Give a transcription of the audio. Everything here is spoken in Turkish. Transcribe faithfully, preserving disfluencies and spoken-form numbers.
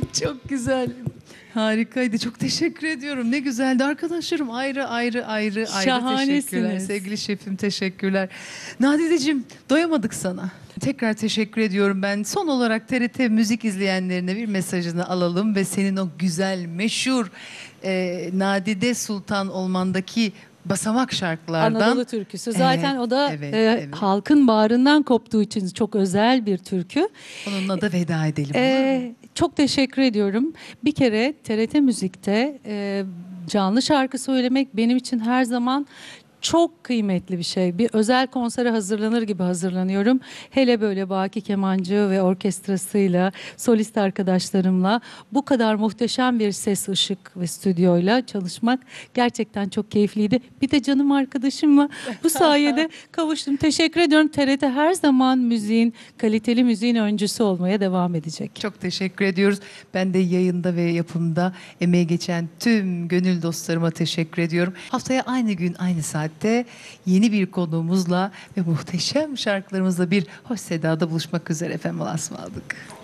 Çok güzel. Harikaydı. Çok teşekkür ediyorum. Ne güzeldi. Arkadaşlarım ayrı ayrı ayrı ayrı Şahanesiniz. teşekkürler. Sevgili şefim teşekkürler. Nadideciğim doyamadık sana. Tekrar teşekkür ediyorum ben. Son olarak T R T Müzik izleyenlerine bir mesajını alalım ve senin o güzel, meşhur e, Nadide Sultan Olman'daki basamak şarkılardan. Anadolu türküsü. Zaten Evet, o da evet, e, evet. halkın bağrından koptuğu için çok özel bir türkü. Onunla da veda edelim. E, çok teşekkür ediyorum. Bir kere T R T Müzik'te e, canlı şarkı söylemek benim için her zaman çok kıymetli bir şey. Bir özel konsere hazırlanır gibi hazırlanıyorum. Hele böyle Baki Kemancı ve orkestrasıyla, solist arkadaşlarımla bu kadar muhteşem bir ses, ışık ve stüdyoyla çalışmak gerçekten çok keyifliydi. Bir de canım arkadaşımla bu sayede kavuştum. Teşekkür ediyorum. T R T her zaman müziğin, kaliteli müziğin öncüsü olmaya devam edecek. Çok teşekkür ediyoruz. Ben de yayında ve yapımda emeği geçen tüm gönül dostlarıma teşekkür ediyorum. Haftaya aynı gün aynı saatte yeni bir konuğumuzla ve muhteşem şarkılarımızla bir hoş sedada buluşmak üzere efendim. Allah'a ısmarladık.